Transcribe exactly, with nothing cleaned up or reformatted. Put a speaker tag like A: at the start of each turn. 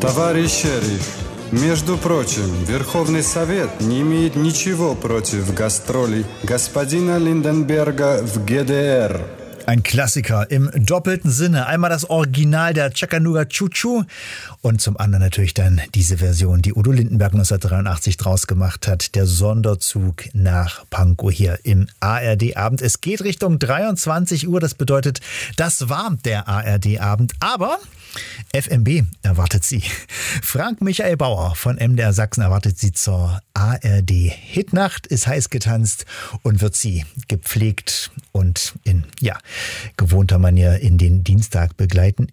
A: Товарищ шериф, между прочим, Верховный Совет не имеет ничего против гастролей господина Lindenberger в G D R.
B: Ein Klassiker im doppelten Sinne. Einmal das Original der Chattanooga Choo Choo und zum anderen natürlich dann diese Version, die Udo Lindenberg neunzehnhundertdreiundachtzig draus gemacht hat. Der Sonderzug nach Pankow hier im A R D-Abend. Es geht Richtung dreiundzwanzig Uhr. Das bedeutet, das war der A R D-Abend. Aber F M B erwartet Sie. Frank Michael Bauer von M D R Sachsen erwartet Sie zur A R D-Hitnacht, ist heiß getanzt und wird Sie gepflegt und in ja, gewohnter Manier in den Dienstag begleiten.